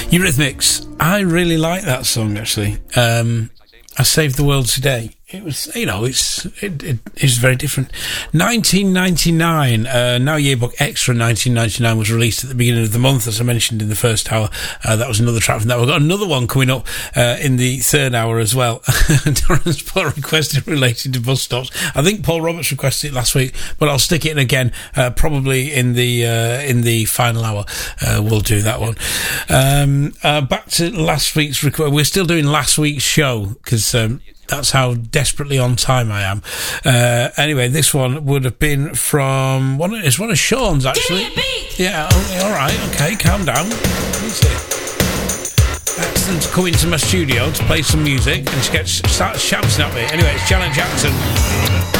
Eurythmics. I really like that song, actually. I Saved the World Today. It was, you know, it's very different. 1999, Now Yearbook Extra 1999 was released at the beginning of the month, as I mentioned in the first hour. That was another track from that. We've got another one coming up in the third hour as well. Terence Paul requested related to bus stops. I think Paul Roberts requested it last week, but I'll stick it in again, probably in the final hour. We'll do that one. Back to last week's request. We're still doing last week's show, because that's how desperately on time I am. Anyway, this one would have been from it's one of Sean's, actually. Give me a beat. Yeah, all right, okay, calm down. Easy. Asked them to come into my studio to play some music, and she starts shouting at me. Anyway, it's Janet Jackson.